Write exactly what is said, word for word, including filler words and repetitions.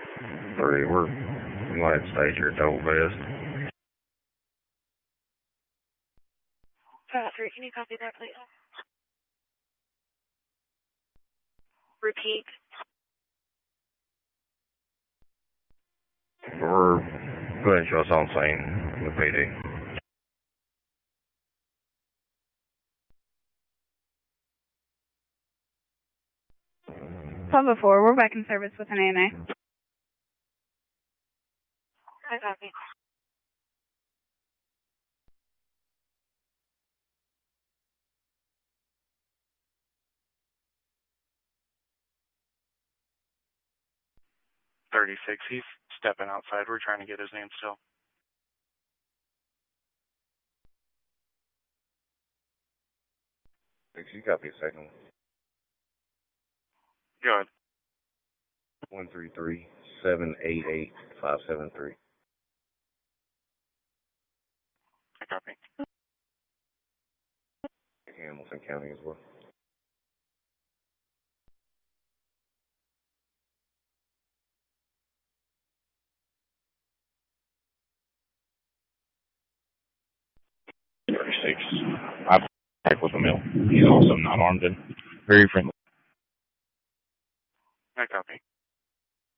Three, we're United States here, Double Best. Five three, can you copy that, please? Repeat. We're putting shots on scene in the P D. Pub before, we're back in service with an A M A. I copy. thirty-six, he's stepping outside. We're trying to get his name still. Six, you copy a second. Go ahead. One three three seven eight eight five seven three. I copy. Hamilton County as well. thirty-six. I back with the mill. He's also not armed and very friendly. I copy.